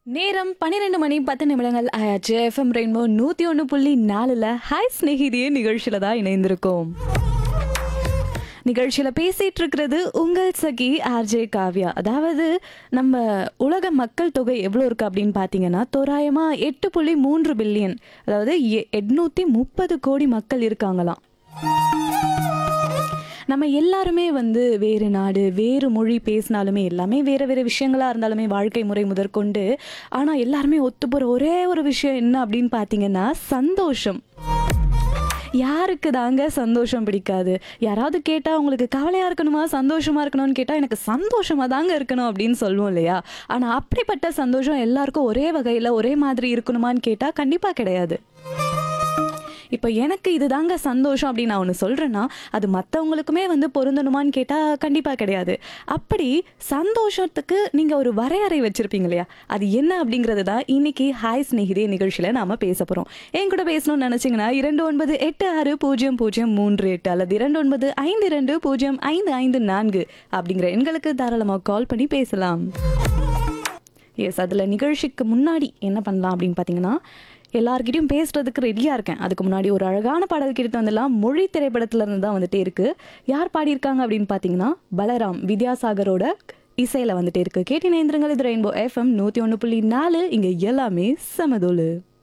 நேரம் 12 மணி 10 நிமிடங்கள் ஆயாச்சு. எஃப்எம் ரெயின்போ 101.4ல ஹாய் ஸ்நேகிதியே நிகழ்ச்சியில தான் இணைந்திருக்கோம். நிகழ்ச்சியில பேசிட்டு இருக்கிறது உங்கள் சகி ஆர்ஜே காவ்யா. அதாவது நம்ம உலக மக்கள் தொகை எவ்வளோ இருக்கு அப்படின்னு பார்த்தீங்கன்னா தோராயமா 8.3 பில்லியன், அதாவது 830 கோடி மக்கள் இருக்காங்களாம். நம்ம எல்லாருமே வேறு நாடு வேறு மொழி பேசினாலுமே எல்லாமே வேறு வேறு விஷயங்களாக இருந்தாலுமே வாழ்க்கை முறை முதற்கொண்டு, ஆனால் எல்லாருமே ஒத்து போகிற ஒரே ஒரு விஷயம் என்ன அப்படின்னு பார்த்தீங்கன்னா சந்தோஷம். யாருக்கு தாங்க சந்தோஷம் பிடிக்காது? யாராவது கேட்டால் உங்களுக்கு கவலையாக இருக்கணுமா சந்தோஷமாக இருக்கணும்னு கேட்டால் எனக்கு சந்தோஷமாக தாங்க இருக்கணும் அப்படின்னு சொல்லுவோம் இல்லையா? ஆனால் அப்படிப்பட்ட சந்தோஷம் எல்லாருக்கும் ஒரே வகையில் ஒரே மாதிரி இருக்கணுமான்னு கேட்டால் கண்டிப்பாக கிடையாது. இப்போ எனக்கு இது தாங்க சந்தோஷம் அப்படின்னு நான் ஒன்று சொல்கிறேன்னா அது மற்றவங்களுக்குமே பொருந்தணுமான்னு கேட்டால் கண்டிப்பாக கிடையாது. அப்படி சந்தோஷத்துக்கு நீங்கள் ஒரு வரையறை வச்சுருப்பீங்க இல்லையா? அது என்ன அப்படிங்கிறது தான் இன்னைக்கு ஹாய் ஸ்நேகிதே நிகழ்ச்சியில் நாம் பேச போகிறோம். என் கூட பேசணும்னு நினச்சிங்கன்னா 29860038 அல்லது 2952055554 அப்படிங்கிற எண்களுக்கு தாராளமாக கால் பண்ணி பேசலாம். எஸ், அதில் நிகழ்ச்சிக்கு முன்னாடி என்ன பண்ணலாம் அப்படின்னு பார்த்தீங்கன்னா, எல்லார்கிட்டையும் பேசுறதுக்கு ரெடியாக இருக்கேன். அதுக்கு முன்னாடி ஒரு அழகான பாடல் கேட்டு வந்துடலாம். மொழி திரைப்படத்துலேருந்து தான் வந்துட்டே இருக்கு. யார் பாடியிருக்காங்க அப்படின்னு பார்த்தீங்கன்னா பலராம் வித்யாசாகரோட இசையில் வந்துட்டே இருக்கு. கேட்டினேந்திரங்கள். இது ரெயின்போ எஃப்எம் 101.4. இங்கே எல்லாமே சமதோலு.